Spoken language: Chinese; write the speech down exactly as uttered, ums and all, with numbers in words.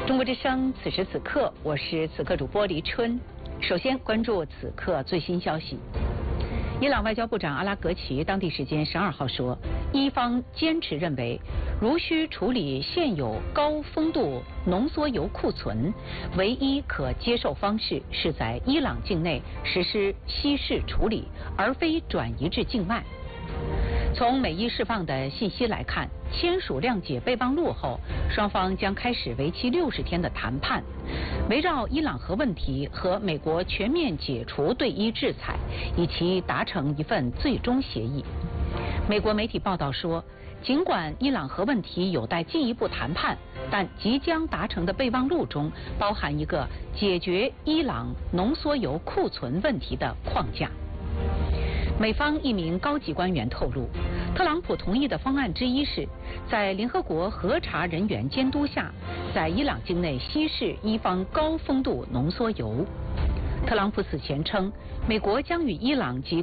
中国之声，此时此刻，我是此刻主播黎春。首先关注此刻最新消息。伊朗外交部长阿拉格齐当地时间十二号说，伊方坚持认为，如需处理现有高丰度浓缩铀库存，唯一可接受方式是在伊朗境内实施稀释处理，而非转移至境外。从美伊释放的信息来看，签署谅解备忘录后，双方将开始为期六十天的谈判，围绕伊朗核问题和美国全面解除对伊制裁，以期达成一份最终协议。美国媒体报道说，尽管伊朗核问题有待进一步谈判，但即将达成的备忘录中包含一个解决伊朗浓缩铀库存问题的框架。美方一名高级官员透露，特朗普同意的方案之一是在联合国核查人员监督下，在伊朗境内稀释伊方高丰度浓缩铀。特朗普此前称，美国将与伊朗及